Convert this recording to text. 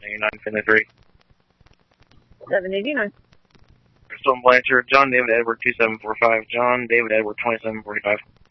789, Finley 3. 789. Crystal and Blanchard, John David Edward 2745, John David Edward 2745.